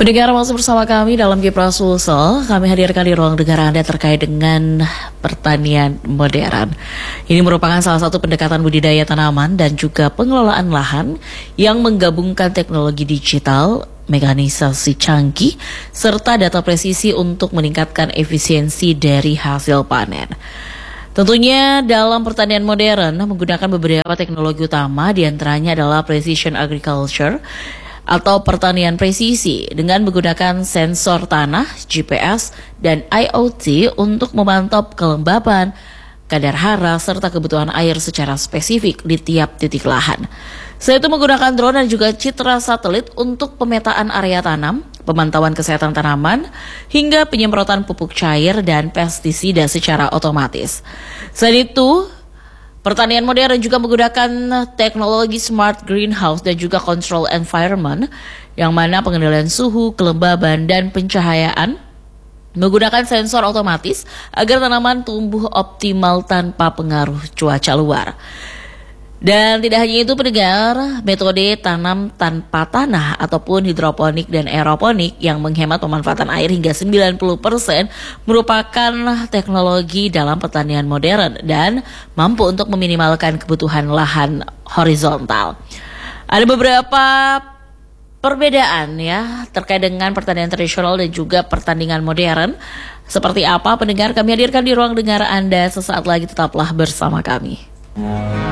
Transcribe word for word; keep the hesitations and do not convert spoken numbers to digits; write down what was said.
Pendengar masih bersama kami dalam Kiprah Sulsel. Kami hadirkan di ruang dengar Anda terkait dengan pertanian modern. Ini merupakan salah satu pendekatan budidaya tanaman dan juga pengelolaan lahan yang menggabungkan teknologi digital, mekanisasi canggih, serta data presisi untuk meningkatkan efisiensi dari hasil panen. Tentunya dalam pertanian modern menggunakan beberapa teknologi utama, diantaranya adalah precision agriculture atau pertanian presisi dengan menggunakan sensor tanah, G P S, dan I O T untuk memantau kelembaban, kadar hara, serta kebutuhan air secara spesifik di tiap titik lahan. Selain itu menggunakan drone dan juga citra satelit untuk pemetaan area tanam, pemantauan kesehatan tanaman, hingga penyemprotan pupuk cair dan pestisida secara otomatis. Selain itu, pertanian modern juga menggunakan teknologi smart greenhouse dan juga control environment, yang mana pengendalian suhu, kelembaban, dan pencahayaan menggunakan sensor otomatis agar tanaman tumbuh optimal tanpa pengaruh cuaca luar. Dan tidak hanya itu pendengar, metode tanam tanpa tanah ataupun hidroponik dan aeroponik yang menghemat pemanfaatan air hingga sembilan puluh persen merupakan teknologi dalam pertanian modern dan mampu untuk meminimalkan kebutuhan lahan horizontal. Ada beberapa perbedaan ya terkait dengan pertanian tradisional dan juga pertanian modern. Seperti apa pendengar, kami hadirkan di ruang dengar Anda sesaat lagi, tetaplah bersama kami.